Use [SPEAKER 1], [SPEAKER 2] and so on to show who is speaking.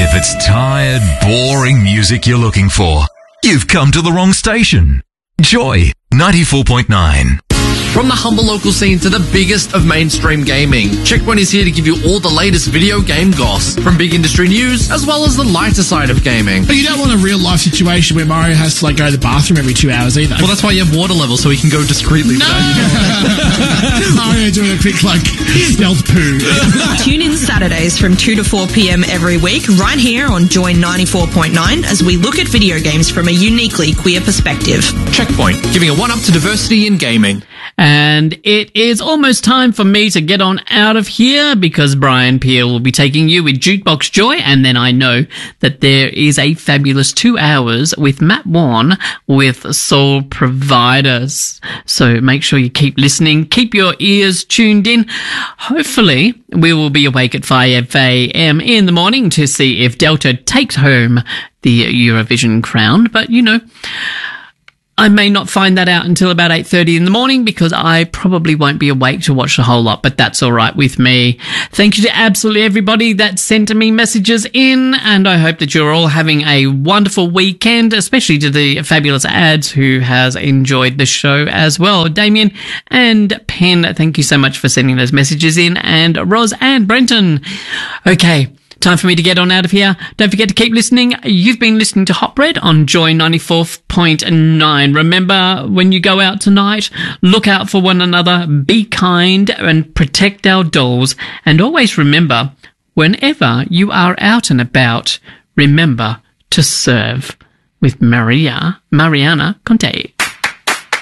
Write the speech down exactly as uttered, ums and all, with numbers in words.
[SPEAKER 1] If it's tired, boring music you're looking for, you've come to the wrong station. Joy ninety-four point nine.
[SPEAKER 2] From the humble local scene to the biggest of mainstream gaming, Checkpoint is here to give you all the latest video game goss, from big industry news as well as the lighter side of gaming.
[SPEAKER 3] But you don't want a real life situation where Mario has to like go to the bathroom every two hours either.
[SPEAKER 2] Well, that's why you have water levels, so he can go discreetly.
[SPEAKER 3] No! Mario doing a quick like stealth poo.
[SPEAKER 4] Tune in Saturdays from two to four p.m. every week, right here on Joy ninety-four point nine, as we look at video games from a uniquely queer perspective.
[SPEAKER 2] Checkpoint, giving a one-up to diversity in gaming.
[SPEAKER 5] And it is almost time for me to get on out of here, because Brian Peel will be taking you with Jukebox Joy, and then I know that there is a fabulous two hours with Matt Warren with Soul Providers. So make sure you keep listening, keep your ears tuned in. Hopefully we will be awake at five a.m. in the morning to see if Delta takes home the Eurovision crown, but you know, I may not find that out until about eight thirty in the morning, because I probably won't be awake to watch the whole lot, but that's all right with me. Thank you to absolutely everybody that sent me messages in, and I hope that you're all having a wonderful weekend, especially to the fabulous ads who has enjoyed the show as well. Damien and Pen, thank you so much for sending those messages in, and Roz and Brenton. Okay. Time for me to get on out of here. Don't forget to keep listening. You've been listening to Hot Bread on Joy ninety-four point nine. Remember, when you go out tonight, look out for one another, be kind, and protect our dolls. And always remember, whenever you are out and about, remember to serve with Maria, Mariana Conte.